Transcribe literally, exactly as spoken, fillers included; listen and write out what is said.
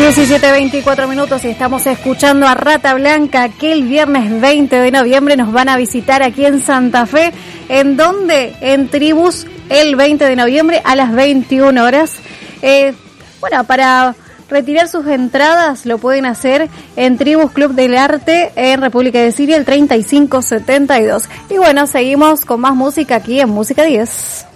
diecisiete veinticuatro minutos y estamos escuchando a Rata Blanca, que el viernes veinte de noviembre nos van a visitar aquí en Santa Fe. ¿En dónde? En Tribus, el veinte de noviembre a las veintiuna horas. Eh, bueno, para retirar sus entradas lo pueden hacer en Tribus Club del Arte en República de Siria, el treinta y cinco setenta y dos. Y bueno, seguimos con más música aquí en Música diez.